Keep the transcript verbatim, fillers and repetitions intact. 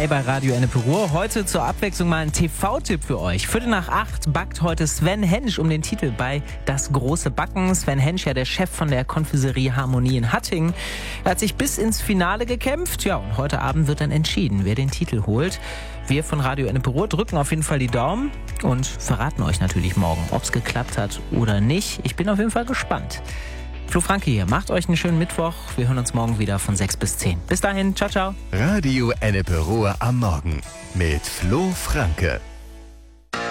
Hi bei Radio Ennepe Ruhr. Heute zur Abwechslung mal ein T V-Tipp für euch. Viertel nach acht backt heute Sven Hensch um den Titel bei Das große Backen. Sven Hensch, ja der Chef von der Konfiserie Harmonie in Hattingen. Er hat sich bis ins Finale gekämpft. Ja, und heute Abend wird dann entschieden, wer den Titel holt. Wir von Radio Ennepe Ruhr drücken auf jeden Fall die Daumen und verraten euch natürlich morgen, ob es geklappt hat oder nicht. Ich bin auf jeden Fall gespannt. Flo Franke hier. Macht euch einen schönen Mittwoch. Wir hören uns morgen wieder von sechs bis zehn. Bis dahin. Ciao, ciao. Radio Ennepe Ruhr am Morgen mit Flo Franke.